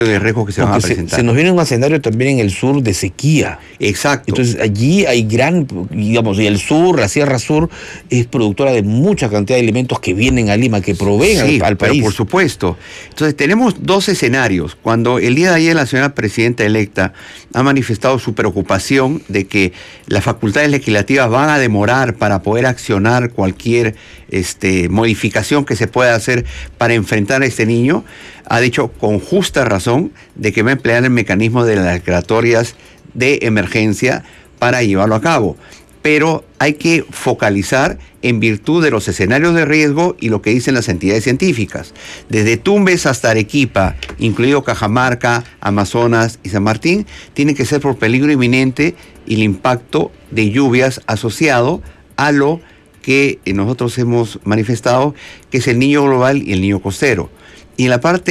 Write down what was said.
de riesgo que se van a presentar. Se nos viene un escenario también en el sur de sequía. Exacto. Entonces allí hay digamos, y el sur, la Sierra Sur, es productora de mucha cantidad de alimentos que vienen a Lima, que proveen al país. Pero por supuesto. Entonces tenemos dos escenarios. Cuando el día de ayer la señora presidenta electa ha manifestado su preocupación de que las facultades legislativas van a demorar para poder accionar cualquier modificación que se pueda hacer para enfrentar a este niño, ha dicho con justa razón de que va a emplear el mecanismo de las declaratorias de emergencia para llevarlo a cabo. Pero hay que focalizar en virtud de los escenarios de riesgo y lo que dicen las entidades científicas. Desde Tumbes hasta Arequipa, incluido Cajamarca, Amazonas y San Martín, tiene que ser por peligro inminente y el impacto de lluvias asociado a lo que nosotros hemos manifestado, que es el niño global y el niño costero. Y en la parte